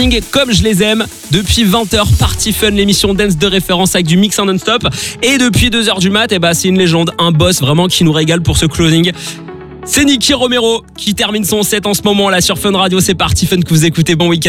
Comme je les aime, depuis 20h, Party Fun, l'émission dance de référence avec du mix en non-stop. Et depuis 2h du mat, c'est une légende, un boss vraiment qui nous régale pour ce closing. C'est Nicky Romero qui termine son set en ce moment là sur Fun Radio. C'est Party Fun que vous écoutez. Bon week-end.